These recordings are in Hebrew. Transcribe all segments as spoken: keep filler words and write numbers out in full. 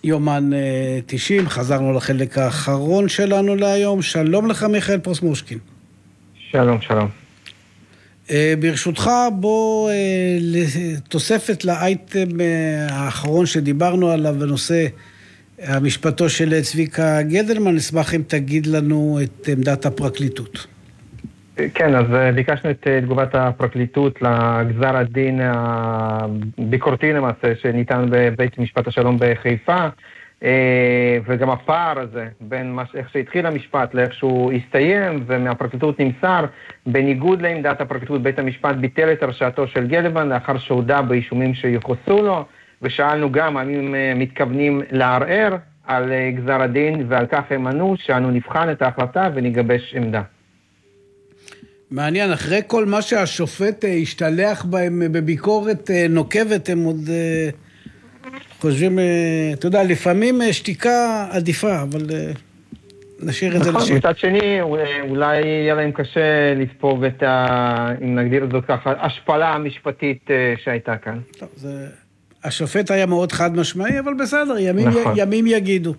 יומן תשעים, חזרנו לחלק האחרון שלנו להיום. שלום לך מיכאל פרוסמושקין. שלום, שלום. ברשותך בוא תוספת לאייטם האחרון שדיברנו עליו בנושא המשפטו של צביקה גדלמן, נשמח אם תגיד לנו את עמדת הפרקליטות. כן, אז ביקשנו את תגובת הפרקליטות לגזר הדין הביקורתי למעשה שניתן בבית משפט השלום בחיפה, וגם הפער הזה בין איך שהתחיל המשפט לאיך שהוא הסתיים, ומהפרקליטות נמסר, בניגוד לעמדת הפרקליטות, בית המשפט ביטל את הרשעתו של גדלמן לאחר שהודע באישומים שיוחסו לו, ושאלנו גם האם הם מתכוונים לערער על גזר הדין, ועל כך הם ענו שאנו נבחן את ההחלטה ונגבש עמדה. מעניין, אחרי כל מה שהשופט השתלח בהם בביקורת נוקבת, הם עוד חושבים, אתה יודע, לפעמים שתיקה עדיפה, אבל נשאיר את זה לשם. מצד שני, אולי יהיה להם קשה לספוג את ה... אם נגדיר את זאת ככה, השפלה המשפטית שהייתה כאן. טוב, זה... השופט היה מאוד חד משמעי, אבל בסדר, ימים, נכון. ימים יגידו.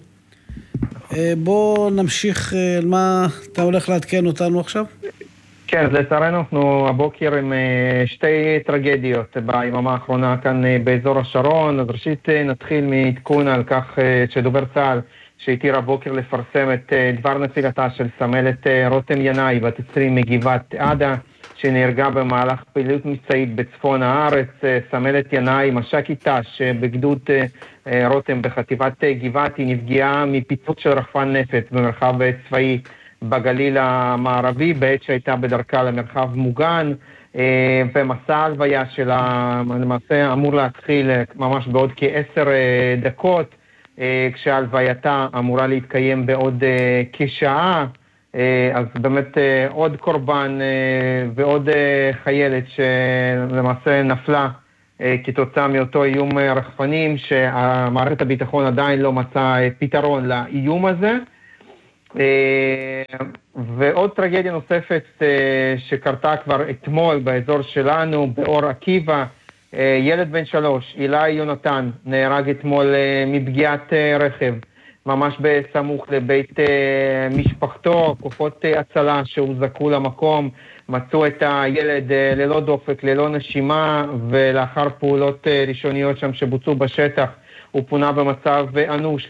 בוא נמשיך, מה אתה הולך להתקן אותנו עכשיו? כן, אז לצערנו אנחנו הבוקר עם שתי טרגדיות ביממה האחרונה כאן באזור השרון. אז ראשית נתחיל מעדכון על כך שדובר צה"ל שהתיר הבוקר לפרסם את דבר נפילתה של סמלת רותם ינאי בת עשרים מגבעת עדה, שנהרגה במהלך פעילות מבצעית בצפון הארץ. סמלת ינאי, מש"קית ת"ש בגדוד רותם בחטיבת גבעתי, נפגעה מפיצוץ של רחפן נפץ במרחב צבאי בגליל המערבי, בעת שהייתה בדרכה למרחב מוגן, ומסע ההלוויה שלה למעשה אמור להתחיל ממש בעוד כעשר דקות, כשהלווייתה אמורה להתקיים בעוד כשעה. אז באמת עוד קורבן ועוד חיילת שלמעשה נפלה כתוצאה מאותו איום רחפנים, שהמערכת הביטחון עדיין לא מצאה פתרון לאיום הזה. ועוד טרגדיה נוספת שקרתה כבר אתמול באזור שלנו, באור עקיבא. ילד בן שלוש, אילי יונתן, נהרג אתמול מפגיעת רכב, ממש בסמוך לבית משפחתו. כוחות הצלה שהוזעקו למקום מצאו את הילד ללא דופק, ללא נשימה, ולאחר פעולות ראשוניות שם שבוצעו בשטח הוא פונה במצב אנוש